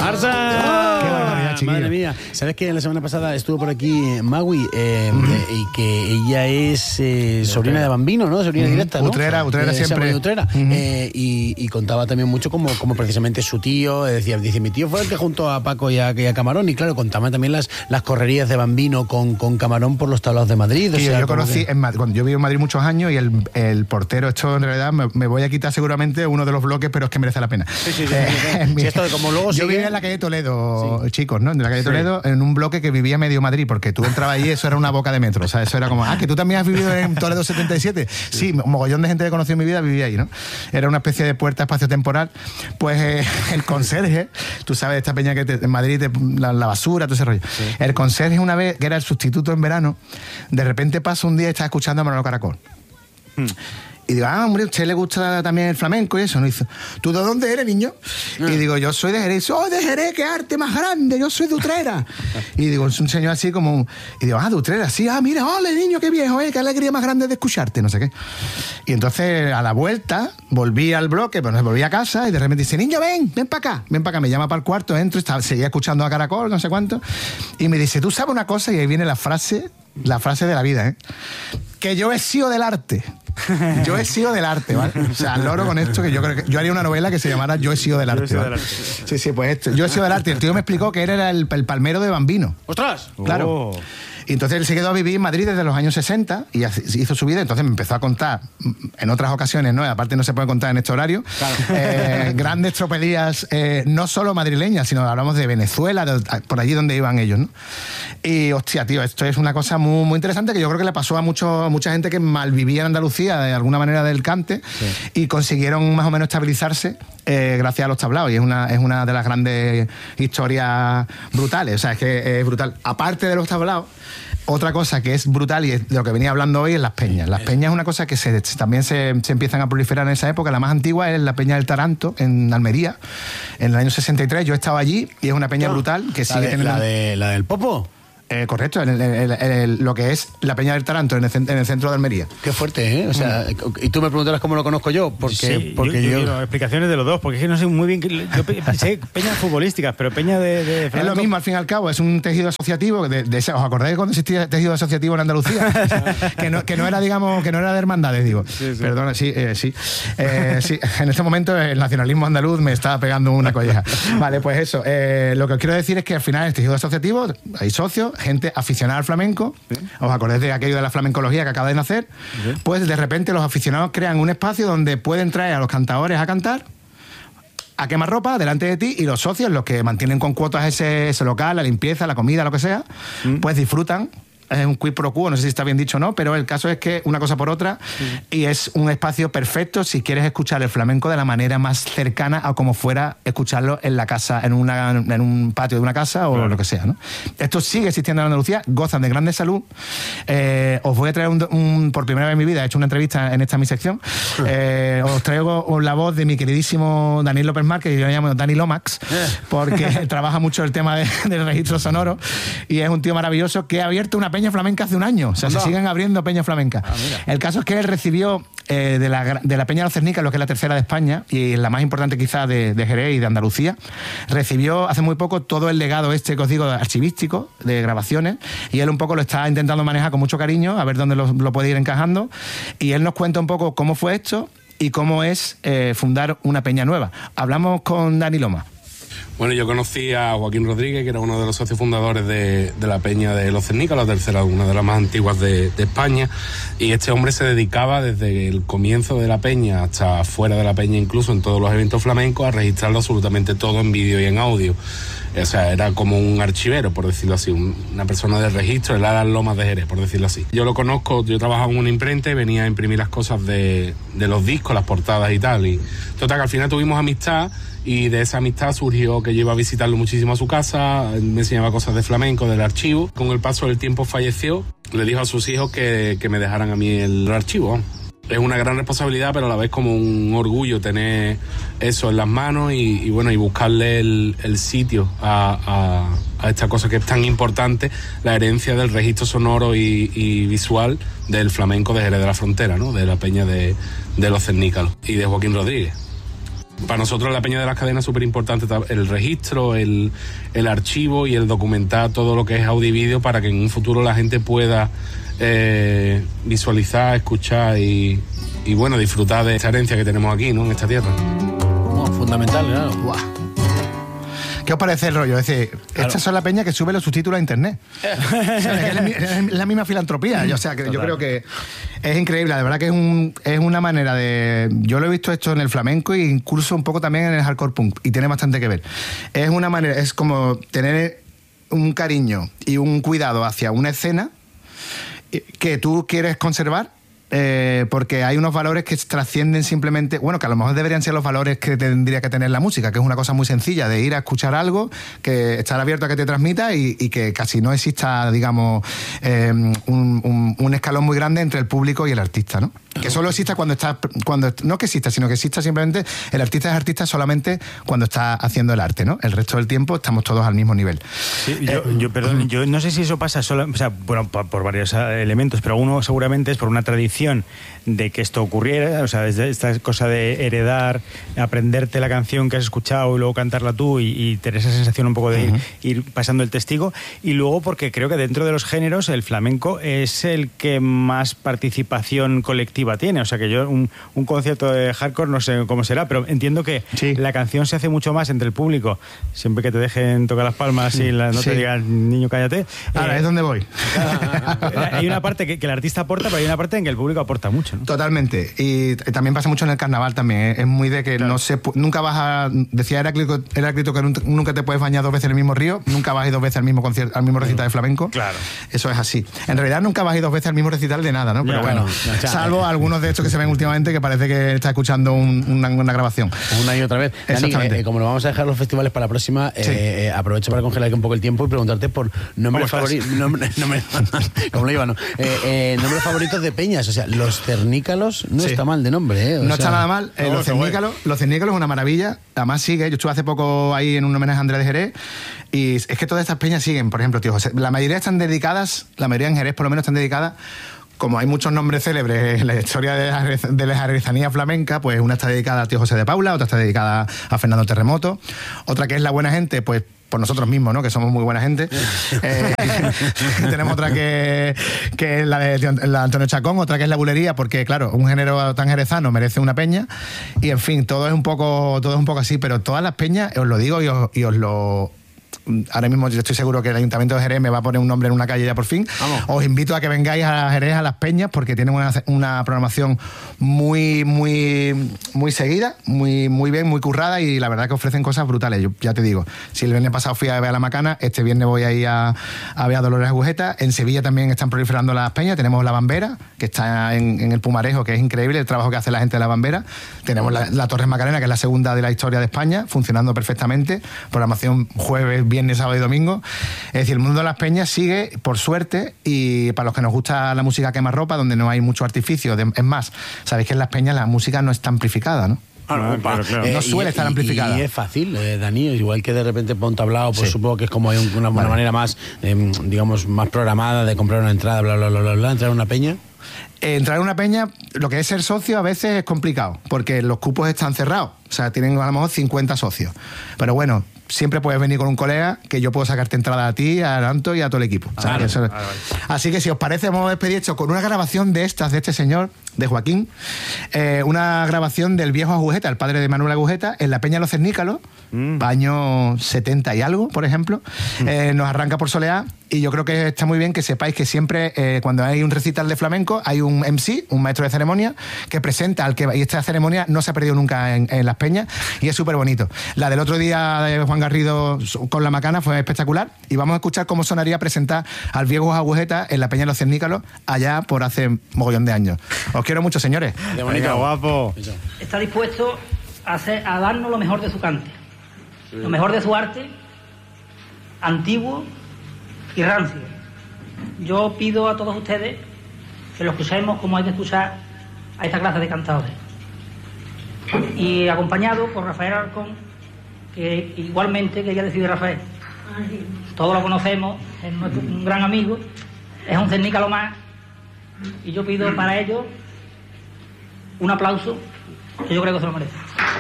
¡Arsa! ¡Qué barbaridad, chiquillo! Madre mía. ¿Sabes que la semana pasada estuvo por aquí Magui y que ella es sobrina de Bambino, ¿no? Sobrina directa, ¿no? Utrera siempre. Utrera. Y contaba también mucho como precisamente su tío, dice, mi tío fue el que juntó a Paco y a Camarón, y claro, contaba también las correrías de Bambino con Camarón por los tablaos de Madrid. Sí, yo conocí, cuando yo viví en Madrid muchos años, y el portero, esto en realidad me voy a quitar seguramente uno de los bloques, pero es que merece la pena. Sí, esto de como luego yo vivía en la calle Toledo, chicos, ¿no? En la calle Toledo, en un bloque que vivía medio Madrid, porque tú entrabas allí, eso era una boca de metro, o sea, eso era como, que tú también has vivido en Toledo 77. Sí, un mogollón de gente que he conocido en mi vida vivía ahí, ¿no? Era una especie de puerta espacio-temporal. Pues el conserje, tú sabes, esta peña que en Madrid la basura, todo ese rollo. Sí. El conserje, una vez, que era el sustituto en verano, de repente pasa un día y está escuchando a Manolo Caracol. Y digo, hombre, ¿a usted le gusta también el flamenco y eso? ¿No? Dice, ¿tú de dónde eres, niño? Y digo, yo soy de Jerez. ¡Soy de Jerez, qué arte más grande! Yo soy de Utrera. Y digo, es un señor así como... Y digo, de Utrera, sí. Mira, ole, niño, qué viejo, qué alegría más grande de escucharte, no sé qué. Y entonces, a la vuelta, volví al bloque, pero volví a casa, y de repente dice, niño, ven para acá. Me llama para el cuarto, entro, seguía escuchando a Caracol, no sé cuánto. Y me dice, ¿tú sabes una cosa? Y ahí viene la frase de la vida, que yo he sido del arte. Yo he sido del arte, ¿vale? O sea, loro con esto, que yo creo que yo haría una novela que se llamara Yo he sido del arte. ¿Vale? Sí, pues esto. Yo he sido del arte. El tío me explicó que era el palmero de Bambino. ¡Ostras! Claro. Y entonces él se quedó a vivir en Madrid desde los años 60 y hizo su vida. Entonces me empezó a contar en otras ocasiones, ¿no? Aparte no se puede contar en este horario, claro. Grandes tropelías, no solo madrileñas, sino hablamos de Venezuela, por allí donde iban ellos, ¿no? Y hostia, tío, esto es una cosa muy, muy interesante que yo creo que le pasó a mucha gente que malvivía en Andalucía de alguna manera del cante, sí. Y consiguieron más o menos estabilizarse gracias a los tablaos. Y es una de las grandes historias brutales. O sea, es que es brutal. Aparte de los tablaos, otra cosa que es brutal y es de lo que venía hablando hoy es las peñas. Las peñas es una cosa que también se empiezan a proliferar en esa época. La más antigua es la Peña del Taranto, en Almería, en el año 63. Yo estaba allí y es una peña brutal que sigue teniendo... ¿La del Popo? Correcto, lo que es la Peña del Taranto en el centro de Almería. Qué fuerte, ¿eh? O sea, y tú me preguntarás cómo lo conozco yo, porque yo quiero explicaciones de los dos, porque es que no sé muy bien. Yo sé peñas futbolísticas, pero peña de es lo mismo, al fin y al cabo, es un tejido asociativo. ¿Os acordáis cuando existía tejido asociativo en Andalucía? que no era, digamos, que no era de hermandades, digo. Sí. Perdona, sí. Sí, en este momento el nacionalismo andaluz me está pegando una colleja. Vale, pues eso. Lo que os quiero decir es que al final el tejido asociativo, hay socios, gente aficionada al flamenco, ¿sí? ¿Os acordáis de aquello de la flamencología que acaba de nacer? ¿Sí? Pues de repente los aficionados crean un espacio donde pueden traer a los cantadores a cantar, a quemarropa delante de ti, y los socios, los que mantienen con cuotas ese local, la limpieza, la comida, lo que sea, pues disfrutan. Es un quid pro quo, no sé si está bien dicho o no, pero el caso es que una cosa por otra, y es un espacio perfecto si quieres escuchar el flamenco de la manera más cercana a como fuera escucharlo en la casa, en un patio de una casa o claro. Lo que sea, ¿no? Esto sigue existiendo en Andalucía, gozan de grande salud. Os voy a traer por primera vez en mi vida, he hecho una entrevista en esta mi sección, os traigo la voz de mi queridísimo Daniel López Márquez, que yo le llamo Dani Lomax, porque trabaja mucho el tema del registro sonoro y es un tío maravilloso que ha abierto una peña flamenca hace un año. O sea, se siguen abriendo peñas flamencas. El caso es que él recibió de la Peña de los Cernicas, lo que es la tercera de España y la más importante quizás de Jerez y de Andalucía, recibió hace muy poco todo el legado que os digo archivístico de grabaciones, y él un poco lo está intentando manejar con mucho cariño, a ver dónde lo puede ir encajando, y él nos cuenta un poco cómo fue esto y cómo es fundar una peña nueva. Hablamos con Dani Loma. Bueno, yo conocí a Joaquín Rodríguez, que era uno de los socios fundadores de la Peña de los Cernicas, la tercera, una de las más antiguas de España, y este hombre se dedicaba desde el comienzo de la Peña hasta fuera de la Peña, incluso en todos los eventos flamencos, a registrarlo absolutamente todo en vídeo y en audio. O sea, era como un archivero, por decirlo así, una persona de registro, el Alan Lomas de Jerez, por decirlo así. Yo lo conozco, yo trabajaba en una imprenta y venía a imprimir las cosas de los discos, las portadas y tal, y total, que al final tuvimos amistad, y de esa amistad surgió que yo iba a visitarlo muchísimo a su casa, me enseñaba cosas de flamenco, del archivo. Con el paso del tiempo falleció, le dijo a sus hijos que me dejaran a mí el archivo. Es una gran responsabilidad, pero a la vez como un orgullo tener eso en las manos y bueno, y buscarle el sitio a esta cosa que es tan importante, la herencia del registro sonoro y visual del flamenco de Jerez de la Frontera, ¿no? De la Peña de los Cernícalos y de Joaquín Rodríguez. Para nosotros la Peña de las Cadenas es súper importante el registro, el archivo y el documentar todo lo que es audio y vídeo para que en un futuro la gente pueda visualizar, escuchar y bueno, disfrutar de esta herencia que tenemos aquí, ¿no? En esta tierra. Fundamental, claro. Guau. ¿Qué os parece el rollo? Es decir, claro. Estas son la peña que sube los subtítulos a internet. O sea, es la misma filantropía. O sea, que yo creo que es increíble. De verdad que es una manera de... Yo lo he visto esto en el flamenco e incluso un poco también en el hardcore punk. Y tiene bastante que ver. Es una manera... Es como tener un cariño y un cuidado hacia una escena que tú quieres conservar. Porque hay unos valores que trascienden simplemente, bueno, que a lo mejor deberían ser los valores que tendría que tener la música, que es una cosa muy sencilla, de ir a escuchar algo, que estar abierto a que te transmita y que casi no exista, digamos, un escalón muy grande entre el público y el artista, ¿no? Que solo exista no que exista, sino que exista simplemente, el artista es artista solamente cuando está haciendo el arte, ¿no? El resto del tiempo estamos todos al mismo nivel. Sí, yo no sé si eso pasa solo, o sea, bueno, por varios elementos, pero uno seguramente es por una tradición de que esto ocurriera, o sea, desde esta cosa de heredar, aprenderte la canción que has escuchado y luego cantarla tú y tener esa sensación un poco de ir pasando el testigo, y luego porque creo que dentro de los géneros el flamenco es el que más participación colectiva tiene, o sea que yo un concierto de hardcore no sé cómo será, pero entiendo que la canción se hace mucho más entre el público, siempre que te dejen tocar las palmas y no te digan niño cállate. Ahora es donde voy. Hay una parte que el artista aporta, pero hay una parte en que el público aporta mucho, ¿no? Totalmente. Y también pasa mucho en el carnaval también. Es muy de que claro. Nunca vas a... Decía Heráclito que nunca te puedes bañar 2 veces en el mismo río, nunca vas a ir 2 veces al mismo concierto, al mismo recital de flamenco. Claro. Eso es así. En realidad nunca vas a ir 2 veces al mismo recital de nada, ¿no? Pero bueno, salvo algunos de estos que se ven últimamente que parece que está escuchando una grabación. Una y otra vez. Dani, como nos vamos a dejar los festivales para la próxima, aprovecho para congelar un poco el tiempo y preguntarte por nombres favoritos. ¿Cómo lo iba, no? Nombres favoritos de peñas. O sea, los cernícalos no está mal de nombre, no está nada mal. Los cernícalos es una maravilla. Además sigue. Yo estuve hace poco ahí en un homenaje a Andrés de Jerez y es que todas estas peñas siguen. Por ejemplo, tío José, la mayoría están dedicadas, la mayoría en Jerez por lo menos están dedicadas. Como hay muchos nombres célebres en la historia de la jerezanía flamenca, pues una está dedicada a Tío José de Paula, otra está dedicada a Fernando Terremoto, otra que es la buena gente, pues por nosotros mismos, ¿no? Que somos muy buena gente. Tenemos otra que es la de Antonio Chacón, otra que es la bulería, porque claro, un género tan jerezano merece una peña, y en fin, todo es un poco así, pero todas las peñas, os lo digo y os lo... Ahora mismo yo estoy seguro que el Ayuntamiento de Jerez me va a poner un nombre en una calle ya por fin. Vamos. Os invito a que vengáis a Jerez a las peñas porque tienen una programación muy seguida, muy bien, muy currada, y la verdad que ofrecen cosas brutales. Yo ya te digo, si el viernes pasado fui a ver a La Macana, este viernes voy a ir a ver a Dolores Agujeta. En Sevilla también están proliferando las peñas. Tenemos La Bambera, que está en el Pumarejo, que es increíble el trabajo que hace la gente de La Bambera. Tenemos la Torres Macarena, que es la segunda de la historia de España, funcionando perfectamente. Programación jueves, viernes, sábado y domingo. Es decir, el mundo de las peñas sigue, por suerte, y para los que nos gusta la música quemarropa, donde no hay mucho artificio. Es más, sabéis que en las peñas la música no está amplificada, ¿no? Claro. No suele estar amplificada. Y es fácil, Dani, igual que de repente ponte tablao, pues supongo que es como hay una manera más, digamos, más programada de comprar una entrada, bla, entrar a una peña. Entrar a una peña, lo que es ser socio a veces es complicado, porque los cupos están cerrados. O sea, tienen a lo mejor 50 socios. Pero bueno, siempre puedes venir con un colega que yo puedo sacarte entrada a ti, a Anto y a todo el equipo. Vale. Así que si os parece, vamos a despedir esto con una grabación de este señor, de Joaquín, una grabación del viejo Agujeta, el padre de Manuel Agujeta, en la Peña Los Cernícalos, año 70 y algo, por ejemplo. Nos arranca por Soleá, y yo creo que está muy bien que sepáis que siempre cuando hay un recital de flamenco hay un MC, un maestro de ceremonia, que presenta al que va, y esta ceremonia no se ha perdido nunca en las peñas, y es súper bonito. La del otro día de Juan Garrido con La Macana fue espectacular, y vamos a escuchar cómo sonaría presentar al viejo Agujeta en la Peña Los Cernícalos allá por hace mogollón de años. Os quiero mucho, señores. De bonito, guapo. Está dispuesto a darnos lo mejor de su cante, lo mejor de su arte, antiguo y rancio. Yo pido a todos ustedes que lo escuchemos como hay que escuchar a esta clase de cantadores. Y acompañado por Rafael Arcón, que igualmente quería decir Rafael. Todos lo conocemos, es un gran amigo, es un cernícalo más, y yo pido para ellos un aplauso que yo creo que se lo merece.